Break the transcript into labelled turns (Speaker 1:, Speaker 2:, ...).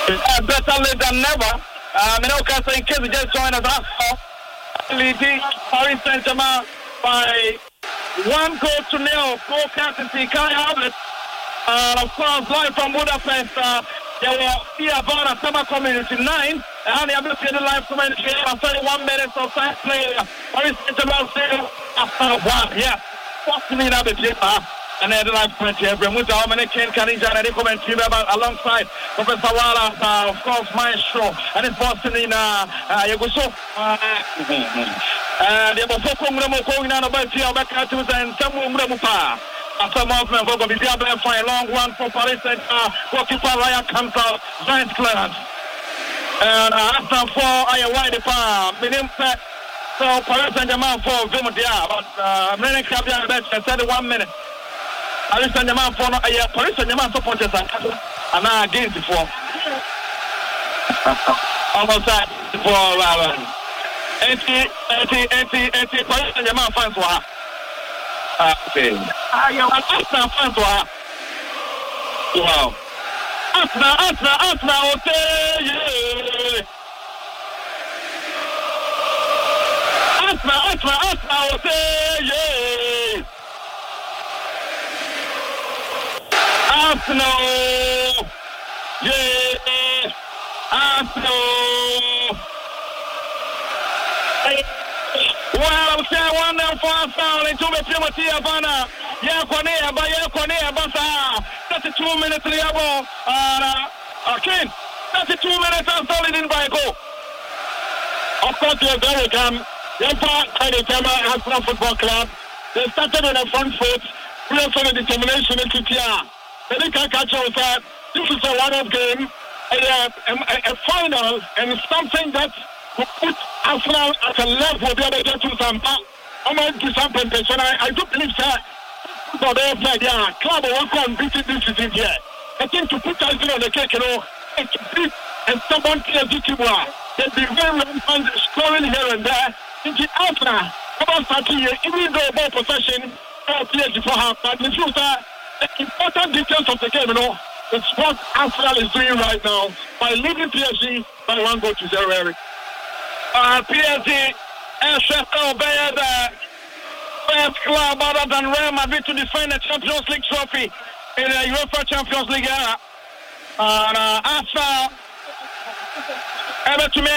Speaker 1: Better late than never. In case you just joined us, leading Paris Saint-Germain by 1-0. Goal captaincy Kai Havertz. Of course, live from Budapest, there were Fiavana Summer Community 9. And the other live community after 31 minutes of time play. Paris Saint-Germain still after 1. Yeah, 40 minutes of the paper. And then the live commentary, Bremuta, Omene, Ken Kanija, and the commentary alongside Professor Wallace, of course, Maestro, and it's Boston in Yaguso. The Bofoko Muramo going on about here, back at and Samu Muramupa. After movement, we're going to be able to find a long one for Paris and goalkeeper Ryan comes out, Giant Clarence. And after 4, I wide the farm. So Paris Saint-Germain for Vimudia, but many Cabian bench and 31 minutes. Paris Saint-Germain for Paris Saint-Germain supporters and now against the 4. Almost that for 80 Paris Saint-Germain fans were. Okay. Arsenal fans were. Wow. Arsenal, okay. Arsenal, okay. Arsenal, yeah, Arsenal. Well, I'm saying 1-0 for Arsenal into the Timothy Havana. Yeah, Kone, Basa. 32 minutes Liabo. Ken, 32 minutes Arsenal in by goal. Of course, you're very calm. Arsenal Football Club. They started on the front foot. We have the determination in TTR. The Nika Kacha was that this is a one-off game, a final, and something that will put Arsenal at a level where they get to some. I'm going to do some presentation. I do believe that football they played, yeah, club will work on beating this season here. I think to put icing on the cake, and to beat and someone PSG Kibwa, they'll be very rampant scoring here and there. Into Arsenal, about 30 years, even though ball possession, PSG for half, but the future. The important details of the game, it's what Arsenal is doing right now by leading PSG by 1-0, Eric. PSG SFL Bayern, the best club other than Real Madrid to defend the Champions League trophy in the UEFA Champions League era. Arsenal, ever to me.